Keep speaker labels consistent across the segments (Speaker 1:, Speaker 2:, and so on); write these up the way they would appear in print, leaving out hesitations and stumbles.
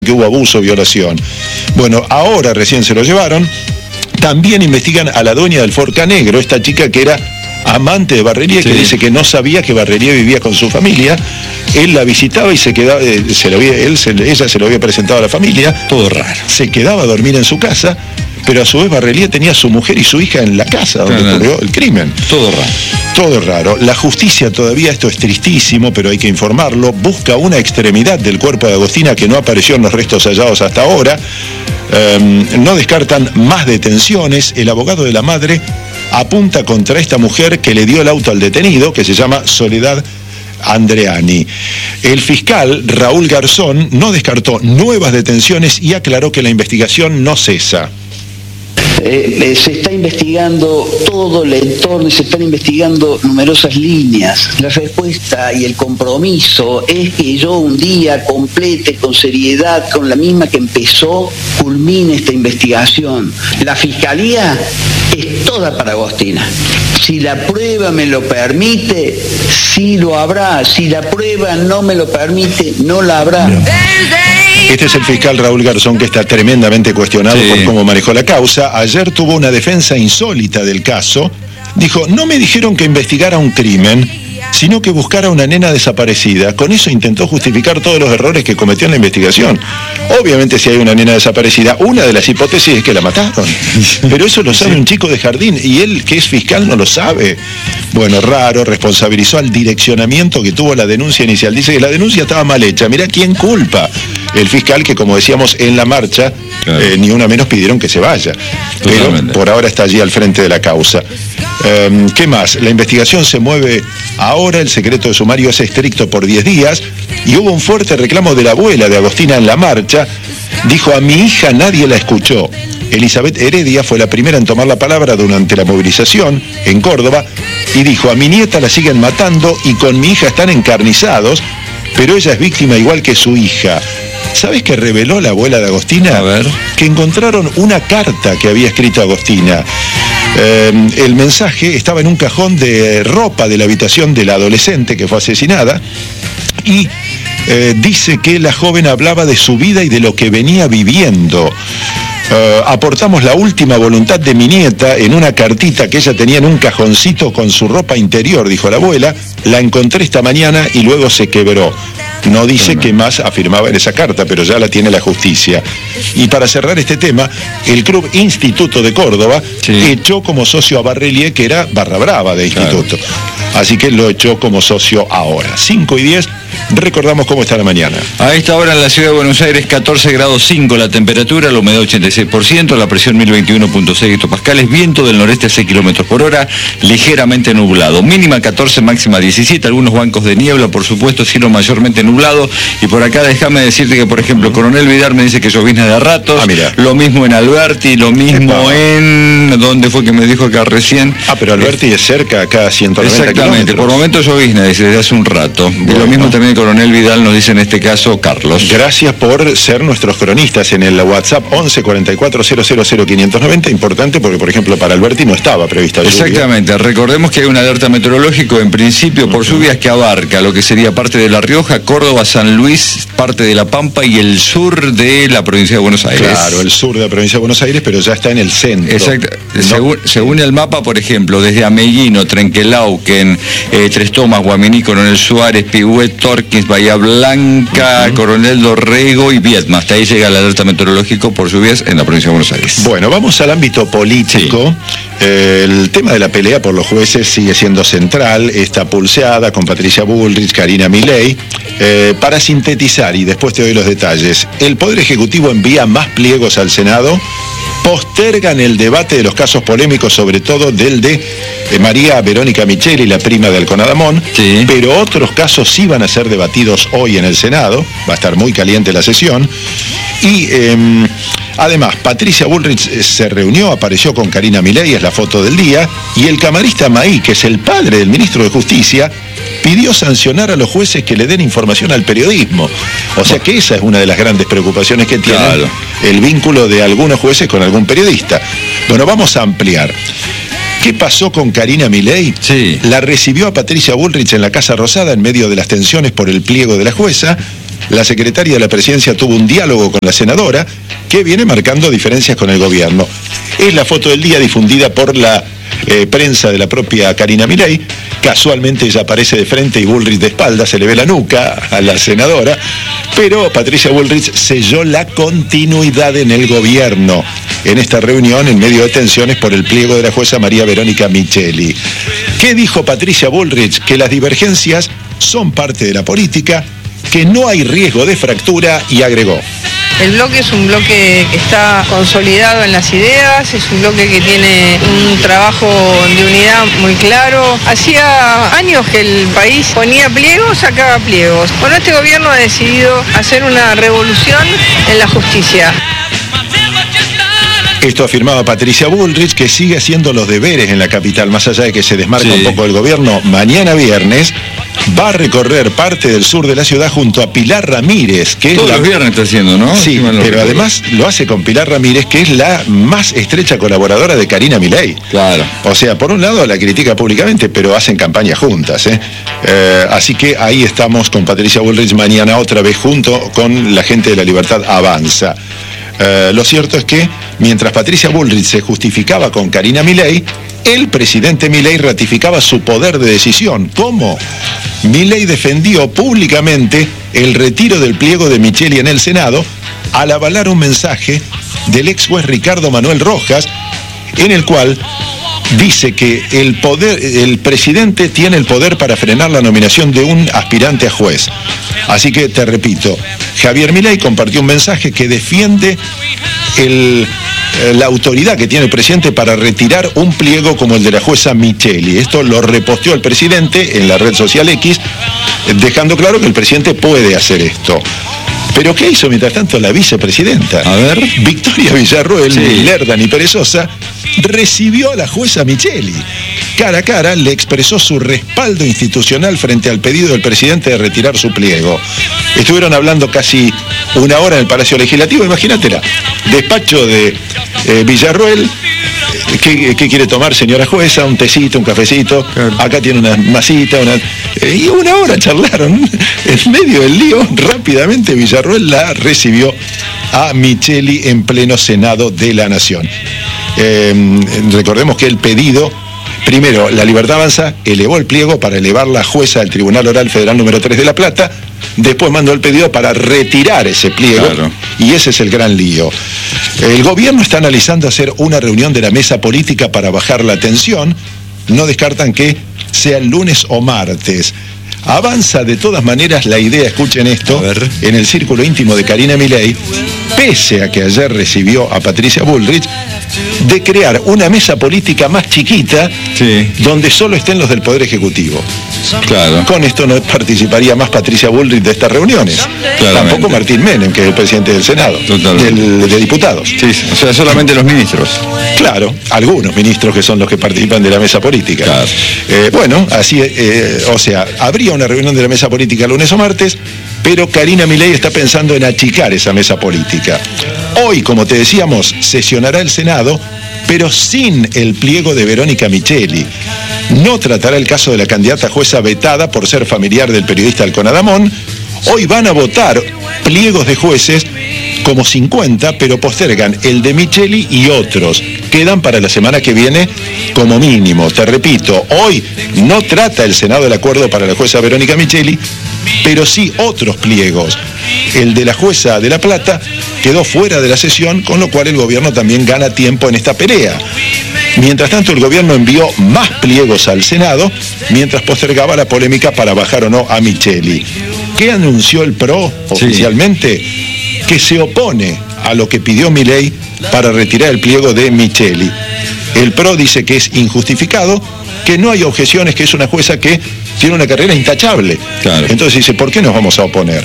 Speaker 1: que hubo abuso, violación. Bueno, ahora recién se lo llevaron. También investigan a la dueña del Forca Negro, esta chica que era amante de Barrelier, que dice que no sabía que Barrelier vivía con su familia. Él la visitaba y se quedaba, ella se lo había presentado a la familia.
Speaker 2: Todo raro.
Speaker 1: Se quedaba a dormir en su casa, pero a su vez Barrelier tenía a su mujer y su hija en la casa donde ocurrió el crimen.
Speaker 2: Todo raro.
Speaker 1: Todo raro. La justicia todavía, esto es tristísimo, pero hay que informarlo, busca una extremidad del cuerpo de Agostina que no apareció en los restos hallados hasta ahora. No descartan más detenciones. El abogado de la madre apunta contra esta mujer que le dio el auto al detenido, que se llama Soledad Andreani. El fiscal Raúl Garzón no descartó nuevas detenciones y aclaró que la investigación no cesa.
Speaker 3: Se está investigando todo el entorno y se están investigando numerosas líneas. La respuesta y el compromiso es que yo un día complete con seriedad, con la misma que empezó, culmine esta investigación. La fiscalía es toda para Agostina. Si la prueba me lo permite, sí lo habrá. Si la prueba no me lo permite, no la habrá.
Speaker 1: Este es el fiscal Raúl Garzón, que está tremendamente cuestionado por cómo manejó la causa. Ayer tuvo una defensa insólita del caso. Dijo, no me dijeron que investigara un crimen, sino que buscara a una nena desaparecida. Con eso intentó justificar todos los errores que cometió en la investigación. Obviamente, si hay una nena desaparecida, una de las hipótesis es que la mataron. Pero eso lo sabe un chico de jardín, y él, que es fiscal, no lo sabe. Bueno, raro, responsabilizó al direccionamiento que tuvo la denuncia inicial. Dice que la denuncia estaba mal hecha. Mirá quién culpa. El fiscal, que como decíamos en la marcha, ni una menos pidieron que se vaya. Pero por ahora está allí al frente de la causa. ¿Qué más? La investigación se mueve ahora, el secreto de sumario es estricto por 10 días, y hubo un fuerte reclamo de la abuela de Agostina en la marcha. Dijo, a mi hija nadie la escuchó. Elizabeth Heredia fue la primera en tomar la palabra durante la movilización en Córdoba y dijo, a mi nieta la siguen matando y con mi hija están encarnizados, pero ella es víctima igual que su hija. ¿Sabes qué reveló la abuela de Agostina?
Speaker 2: A ver.
Speaker 1: Que encontraron una carta que había escrito Agostina. El mensaje estaba en un cajón de ropa de la habitación de la adolescente que fue asesinada y dice que la joven hablaba de su vida y de lo que venía viviendo. Aportamos la última voluntad de mi nieta en una cartita que ella tenía en un cajoncito con su ropa interior, dijo la abuela. La encontré esta mañana y luego se quebró. No dice qué más afirmaba en esa carta, pero ya la tiene la justicia. Y para cerrar este tema, el Club Instituto de Córdoba echó como socio a Barrelier, que era barra brava de Instituto. Así que lo echó como socio ahora. 5:10, recordamos cómo está la mañana.
Speaker 2: A esta hora en la ciudad de Buenos Aires, 14 grados 5 la temperatura, la humedad 86%, la presión 1021.6 hectopascales, viento del noreste a 6 kilómetros por hora, ligeramente nublado. Mínima 14, máxima 17, algunos bancos de niebla, por supuesto, cielo mayormente nublado. Y por acá déjame decirte que, por ejemplo, Coronel Vidar me dice que llovizna de ratos, lo mismo en Alberti, lo mismo en... ¿Dónde fue que me dijo acá recién?
Speaker 1: Pero Alberti es cerca, acá a 190
Speaker 2: Exactamente,
Speaker 1: kilómetros.
Speaker 2: por momento llovizna, dice, desde hace un rato. Bueno. Y lo mismo también Coronel Vidal nos dice en este caso Carlos.
Speaker 1: Gracias por ser nuestros cronistas en el WhatsApp 11 44 000 590. Importante porque, por ejemplo, para Alberti no estaba prevista lluvia.
Speaker 2: Exactamente, recordemos que hay una alerta meteorológico en principio por lluvias que abarca lo que sería parte de La Rioja, Córdoba, San Luis, parte de La Pampa y el sur de la provincia de Buenos Aires.
Speaker 1: Claro, el sur de la provincia de Buenos Aires, pero ya está en el centro.
Speaker 2: Exacto. Según el mapa, por ejemplo, desde Ameguino, Trenquelauquen, Tres Tomas, Guaminí, Coronel Suárez, Pigüet, Torquins, Bahía Blanca, Coronel Dorrego y Viedma. Hasta ahí llega el alerta meteorológico por lluvias en la provincia de Buenos Aires.
Speaker 1: Bueno, vamos al ámbito político. El tema de la pelea por los jueces sigue siendo central. Esta pulseada con Patricia Bullrich, Karina Milei. Para sintetizar, y después te doy los detalles, el Poder Ejecutivo envía más pliegos al Senado, postergan el debate de los casos polémicos, sobre todo del de María Verónica Micheli, la prima de Alconadamón, pero otros casos sí van a ser debatidos hoy en el Senado, va a estar muy caliente la sesión, y además Patricia Bullrich se reunió, apareció con Karina Milei, es la foto del día, y el camarista Mahí, que es el padre del ministro de Justicia, pidió sancionar a los jueces que le den información al periodismo. O sea que esa es una de las grandes preocupaciones que tiene el vínculo de algunos jueces con algún periodista. Bueno, vamos a ampliar. ¿Qué pasó con Karina Milei? La recibió a Patricia Bullrich en la Casa Rosada en medio de las tensiones por el pliego de la jueza. la secretaria de la presidencia tuvo un diálogo con la senadora que viene marcando diferencias con el gobierno. Es la foto del día difundida por la prensa de la propia Karina Milei. Casualmente ella aparece de frente y Bullrich de espalda, se le ve la nuca a la senadora, pero Patricia Bullrich selló la continuidad en el gobierno en esta reunión en medio de tensiones por el pliego de la jueza María Verónica Micheli. ¿Qué dijo Patricia Bullrich? Que las divergencias son parte de la política, que no hay riesgo de fractura, y agregó:
Speaker 4: el bloque es un bloque que está consolidado en las ideas, es un bloque que tiene un trabajo de unidad muy claro. Hacía años que el país ponía pliegos, sacaba pliegos. Bueno, este gobierno ha decidido hacer una revolución en la justicia.
Speaker 1: Esto afirmaba Patricia Bullrich, que sigue haciendo los deberes en la capital, más allá de que se desmarca un poco del gobierno. Mañana viernes va a recorrer parte del sur de la ciudad junto a Pilar Ramírez, que
Speaker 2: todos los viernes está haciendo, ¿no?
Speaker 1: Sí, pero además lo hace con Pilar Ramírez, que es la más estrecha colaboradora de Karina Milei.
Speaker 2: Claro.
Speaker 1: O sea, por un lado la critica públicamente, pero hacen campaña juntas, ¿eh? Así que ahí estamos con Patricia Bullrich mañana otra vez junto con la gente de La Libertad Avanza. Lo cierto es que mientras Patricia Bullrich se justificaba con Karina Milei, el presidente Milei ratificaba su poder de decisión. ¿Cómo? Milei defendió públicamente el retiro del pliego de Micheli en el Senado al avalar un mensaje del ex juez Ricardo Manuel Rojas, en el cual dice que el presidente tiene el poder para frenar la nominación de un aspirante a juez. Así que te repito, Javier Milei compartió un mensaje que defiende la autoridad que tiene el presidente para retirar un pliego como el de la jueza Micheli. Esto lo reposteó el presidente en la red social X, dejando claro que el presidente puede hacer esto. ¿Pero qué hizo mientras tanto la vicepresidenta?
Speaker 2: A ver.
Speaker 1: Victoria Villarroel, ni lerda ni perezosa, recibió a la jueza Micheli. Cara a cara le expresó su respaldo institucional frente al pedido del presidente de retirar su pliego. Estuvieron hablando casi una hora en el Palacio Legislativo, imagínatela. Despacho de Villarroel. ¿Qué quiere tomar, señora jueza? Un tecito, un cafecito. Claro. Acá tiene una masita, y una hora charlaron. En medio del lío, rápidamente Villarroel la recibió a Micheli en pleno Senado de la Nación. Recordemos que el pedido, primero, La Libertad Avanza elevó el pliego para elevar la jueza del Tribunal Oral Federal número 3 de La Plata, después mandó el pedido para retirar ese pliego, claro. Y ese es el gran lío. El gobierno está analizando hacer una reunión de la mesa política para bajar la tensión. No descartan que sea el lunes o martes. Avanza de todas maneras la idea, escuchen esto, en el círculo íntimo de Karina Milei, pese a que ayer recibió a Patricia Bullrich, de crear una mesa política más chiquita, donde solo estén los del Poder Ejecutivo.
Speaker 2: Claro.
Speaker 1: Con esto no participaría más Patricia Bullrich de estas reuniones. Claramente. Tampoco Martín Menem, que es el presidente del Senado, de diputados.
Speaker 2: Sí, o sea, solamente los ministros.
Speaker 1: Claro, algunos ministros que son los que participan de la mesa política.
Speaker 2: Claro.
Speaker 1: Bueno, así, o sea, habría una reunión de la mesa política lunes o martes, pero Karina Milei está pensando en achicar esa mesa política. Hoy, como te decíamos, sesionará el Senado, pero sin el pliego de Verónica Micheli. No tratará el caso de la candidata jueza vetada por ser familiar del periodista Alcona Damón. Hoy van a votar pliegos de jueces como 50, pero postergan el de Micheli y otros. Quedan para la semana que viene como mínimo. Te repito, hoy no trata el Senado el acuerdo para la jueza Verónica Micheli, pero sí otros pliegos. El de la jueza de La Plata quedó fuera de la sesión, con lo cual el gobierno también gana tiempo en esta pelea. Mientras tanto, el gobierno envió más pliegos al Senado, mientras postergaba la polémica para bajar o no a Micheli. ¿Qué anunció el PRO oficialmente? Que se opone a lo que pidió Milei para retirar el pliego de Micheli. El PRO dice que es injustificado, que no hay objeciones, que es una jueza que tiene una carrera intachable. Claro. Entonces dice, ¿por qué nos vamos a oponer?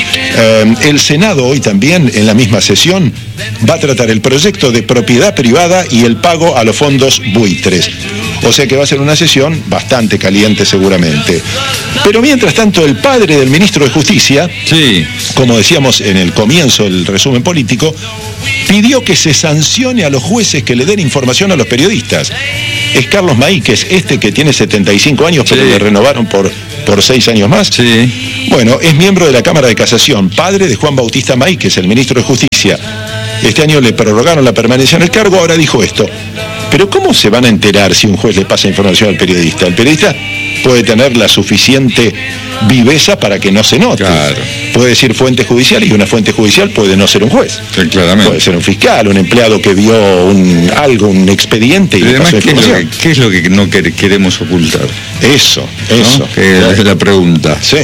Speaker 1: El Senado hoy también, en la misma sesión, va a tratar el proyecto de propiedad privada y el pago a los fondos buitres. O sea que va a ser una sesión bastante caliente seguramente. Pero mientras tanto, el padre del ministro de Justicia, como decíamos en el comienzo del resumen político, pidió que se sancione a los jueces que le den información a los periodistas. Es Carlos Maíquez, que tiene 75 años, pero le renovaron por por 6 años más.
Speaker 2: Sí.
Speaker 1: Bueno, es miembro de la Cámara de Casación, padre de Juan Bautista Máiquez, el ministro de Justicia. Este año le prorrogaron la permanencia en el cargo, ahora dijo esto. Pero ¿cómo se van a enterar si un juez le pasa información al periodista? El periodista puede tener la suficiente viveza para que no se note.
Speaker 2: Claro.
Speaker 1: Puede decir fuente judicial y una fuente judicial puede no ser un juez.
Speaker 2: Sí, claramente.
Speaker 1: Puede ser un fiscal, un empleado que vio un expediente y le
Speaker 2: además,
Speaker 1: pasó información.
Speaker 2: ¿qué es lo que no queremos ocultar?
Speaker 1: Eso.
Speaker 2: ¿No? Que es la pregunta.
Speaker 1: Sí.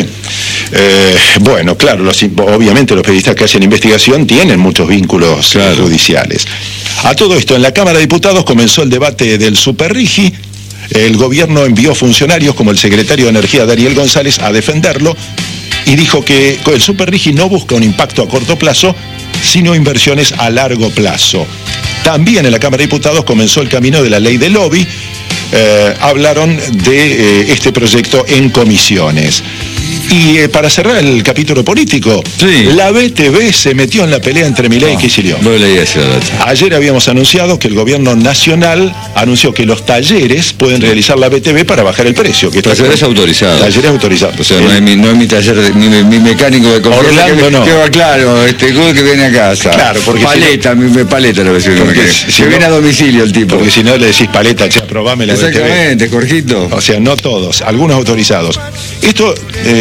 Speaker 1: Bueno, claro, obviamente los periodistas que hacen investigación tienen muchos vínculos judiciales. A todo esto, en la Cámara de Diputados comenzó el debate del Superrigi. El gobierno envió funcionarios como el secretario de Energía, Dariel González, a defenderlo y dijo que el Superrigi no busca un impacto a corto plazo, sino inversiones a largo plazo. También en la Cámara de Diputados comenzó el camino de la ley de lobby. Hablaron de este proyecto en comisiones. Y para cerrar el capítulo político, la BTV se metió en la pelea entre Milei y Kicillof. Ayer habíamos anunciado que el gobierno nacional anunció que los talleres pueden realizar la BTV para bajar el precio.
Speaker 2: Talleres autorizados.
Speaker 1: Talleres autorizados.
Speaker 2: O sea, no es mi taller, mi mecánico de confianza.
Speaker 1: Orlando no.
Speaker 2: Que va claro, que viene a casa.
Speaker 1: Claro, porque
Speaker 2: paleta, paleta lo que se viene a domicilio el tipo.
Speaker 1: Porque si no le decís paleta, che, aprobame la BTV.
Speaker 2: Exactamente, Jorgito.
Speaker 1: O sea, no todos, algunos autorizados. Esto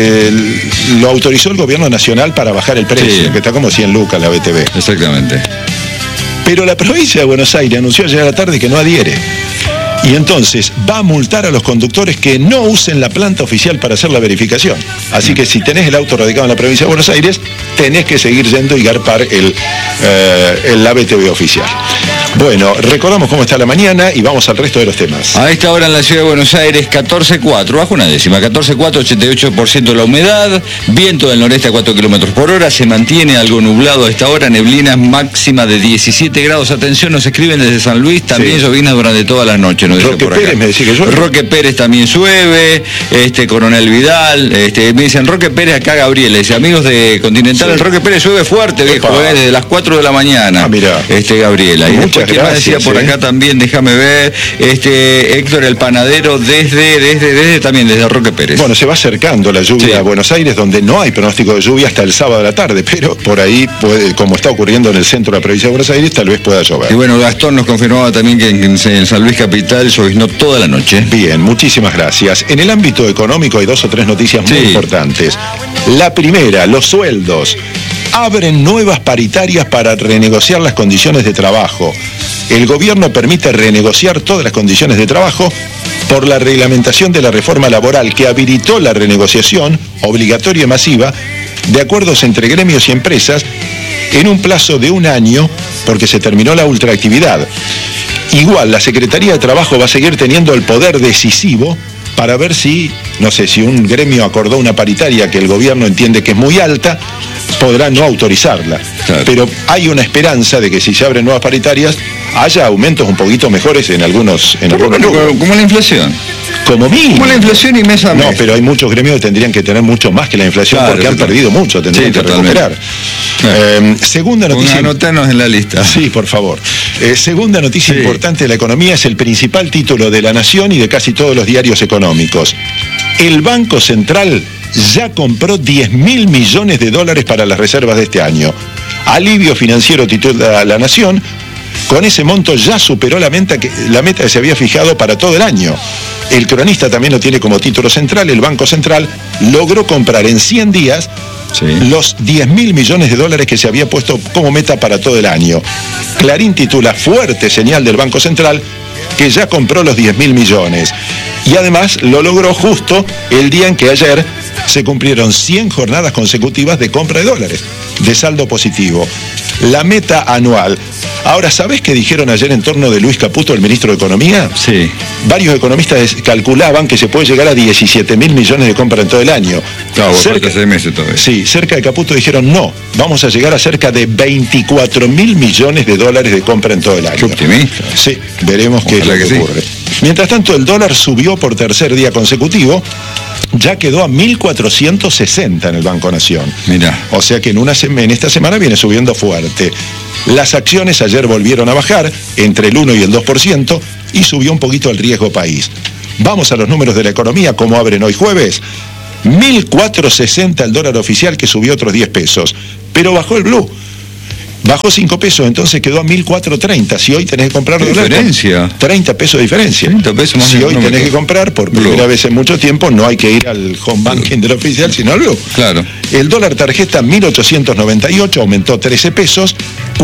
Speaker 1: lo autorizó el gobierno nacional para bajar el precio, que está como 100 lucas la BTV.
Speaker 2: Exactamente.
Speaker 1: Pero la provincia de Buenos Aires anunció ayer a la tarde que no adhiere. Y entonces va a multar a los conductores que no usen la planta oficial para hacer la verificación. Así que si tenés el auto radicado en la provincia de Buenos Aires, tenés que seguir yendo y garpar la BTV oficial. Bueno, recordamos cómo está la mañana y vamos al resto de los temas.
Speaker 2: A esta hora en la ciudad de Buenos Aires, 14,4, bajo una décima, 14,4, 88% la humedad, viento del noreste a 4 kilómetros por hora, se mantiene algo nublado a esta hora, neblinas máxima de 17 grados. Atención, nos escriben desde San Luis, también llovinas durante toda la noche.
Speaker 1: Roque Pérez me decía que llueve.
Speaker 2: Roque Pérez también llueve, Coronel Vidal, me dicen Roque Pérez, acá Gabriela, dice, amigos de Continental, el Roque Pérez llueve fuerte, viejo, desde las 4 de la mañana.
Speaker 1: Ah, mira.
Speaker 2: Gabriela. Y
Speaker 1: muchas
Speaker 2: ¿quién
Speaker 1: gracias,
Speaker 2: me decía por acá también? Déjame ver, Héctor el panadero desde Roque Pérez.
Speaker 1: Bueno, se va acercando la lluvia a Buenos Aires, donde no hay pronóstico de lluvia hasta el sábado de la tarde, pero por ahí, como está ocurriendo en el centro de la provincia de Buenos Aires, tal vez pueda llover.
Speaker 2: Y bueno, Gastón nos confirmaba también que en San Luis Capital lloviznó toda la noche.
Speaker 1: Bien, muchísimas gracias. En el ámbito económico hay 2 o 3 noticias muy importantes. La primera, los sueldos. Abren nuevas paritarias para renegociar las condiciones de trabajo. El gobierno permite renegociar todas las condiciones de trabajo por la reglamentación de la reforma laboral que habilitó la renegociación obligatoria y masiva de acuerdos entre gremios y empresas en un plazo de 1 año porque se terminó la ultraactividad. Igual, la Secretaría de Trabajo va a seguir teniendo el poder decisivo para ver si un gremio acordó una paritaria que el gobierno entiende que es muy alta, podrá no autorizarla. Claro. Pero hay una esperanza de que si se abren nuevas paritarias, haya aumentos un poquito mejores en algunos rubros.
Speaker 2: Como la inflación.
Speaker 1: Como mínimo.
Speaker 2: Como la inflación y mes a mes.
Speaker 1: No, pero hay muchos gremios que tendrían que tener mucho más que la inflación porque han perdido mucho, tendrían que recuperar. Segunda noticia.
Speaker 2: Anotanos en la lista.
Speaker 1: Sí, por favor. Segunda noticia importante de la economía, es el principal título de La Nación y de casi todos los diarios económicos. El Banco Central ya compró 10.000 millones de dólares para las reservas de este año. Alivio financiero, titula La Nación. Con ese monto ya superó la meta que se había fijado para todo el año. El cronista también lo tiene como título central. El Banco Central logró comprar en 100 días los 10.000 millones de dólares que se había puesto como meta para todo el año. Clarín titula fuerte señal del Banco Central que ya compró los 10.000 millones. Y además lo logró justo el día en que ayer se cumplieron 100 jornadas consecutivas de compra de dólares, de saldo positivo. La meta anual. Ahora, ¿sabés qué dijeron ayer en torno de Luis Caputo, el ministro de Economía?
Speaker 2: Sí.
Speaker 1: Varios economistas calculaban que se puede llegar a 17.000 millones de compra en todo el año.
Speaker 2: Claro, falta 6 meses todavía.
Speaker 1: Sí, cerca de Caputo dijeron no, vamos a llegar a cerca de 24.000 millones de dólares de compra en todo el año.
Speaker 2: Qué optimista.
Speaker 1: Sí, veremos qué es lo que ocurre. Mientras tanto, el dólar subió por tercer día consecutivo. Ya quedó a 1.460 en el Banco Nación.
Speaker 2: Mirá.
Speaker 1: O sea que en esta semana viene subiendo fuerte. Las acciones ayer volvieron a bajar entre el 1 y el 2% y subió un poquito el riesgo país. Vamos a los números de la economía, como abren hoy jueves. 1.460 el dólar oficial, que subió otros 10 pesos. Pero bajó el blue. Bajó 5 pesos, entonces quedó a 1.430. Si hoy tenés que comprar dólar,
Speaker 2: diferencia.
Speaker 1: 30 pesos de diferencia.
Speaker 2: 30 pesos más.
Speaker 1: Si hoy tenés que comprar por primera vez en mucho tiempo, no hay que ir al home banking del oficial, sino al blue.
Speaker 2: Claro.
Speaker 1: El dólar tarjeta 1.898, aumentó 13 pesos,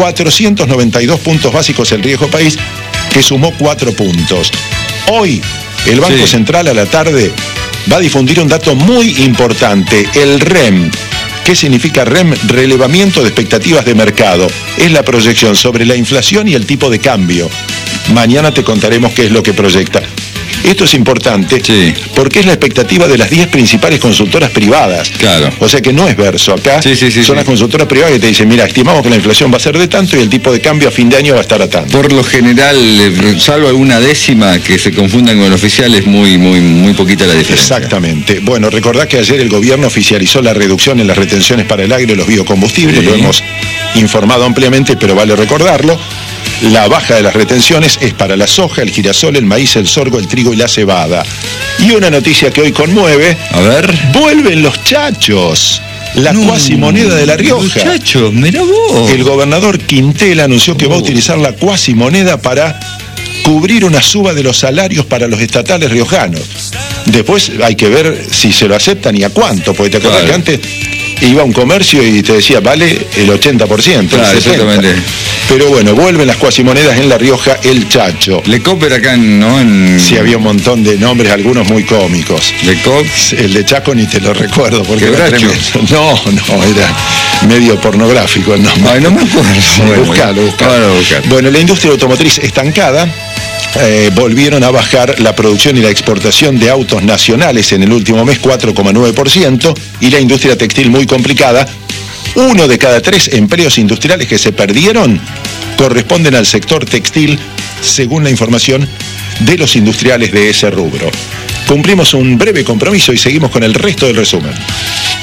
Speaker 1: 492 puntos básicos el riesgo país, que sumó 4 puntos. Hoy, el Banco Central a la tarde va a difundir un dato muy importante, el REM. ¿Qué significa REM? Relevamiento de expectativas de mercado. Es la proyección sobre la inflación y el tipo de cambio. Mañana te contaremos qué es lo que proyecta. Esto es importante porque es la expectativa de las 10 principales consultoras privadas.
Speaker 2: Claro.
Speaker 1: O sea que no es Verso. Acá son las consultoras privadas que te dicen, mira, estimamos que la inflación va a ser de tanto y el tipo de cambio a fin de año va a estar a tanto.
Speaker 2: Por lo general, salvo alguna décima que se confundan con el oficial, es muy poquita la diferencia.
Speaker 1: Exactamente. Bueno, recordá que ayer el gobierno oficializó la reducción en las retenciones para el agro y los biocombustibles. Lo hemos informado ampliamente, pero vale recordarlo. La baja de las retenciones es para la soja, el girasol, el maíz, el sorgo, el trigo y la cebada. Y una noticia que hoy conmueve.
Speaker 2: A ver.
Speaker 1: Vuelven los chachos. La cuasimoneda de La Rioja.
Speaker 2: Los chachos, mirá vos.
Speaker 1: El gobernador Quintel anunció que va a utilizar la cuasimoneda para cubrir una suba de los salarios para los estatales riojanos. Después hay que ver si se lo aceptan y a cuánto, porque te acuerdas que antes iba a un comercio y te decía, vale el 80%,
Speaker 2: claro,
Speaker 1: el 70%. Pero bueno, vuelven las cuasimonedas en La Rioja, el Chacho.
Speaker 2: Lecop acá, ¿no?
Speaker 1: Sí, había un montón de nombres, algunos muy cómicos.
Speaker 2: Lecop.
Speaker 1: El de Chaco ni te lo recuerdo, porque era
Speaker 2: tremendo.
Speaker 1: No, era medio pornográfico el nombre.
Speaker 2: Ay, no me acuerdo.
Speaker 1: Buscalo. Bueno, la industria automotriz estancada. Volvieron a bajar la producción y la exportación de autos nacionales en el último mes 4,9%, y la industria textil muy complicada. 1 de cada 3 empleos industriales que se perdieron corresponden al sector textil, según la información de los industriales de ese rubro. Cumplimos un breve compromiso y seguimos con el resto del resumen.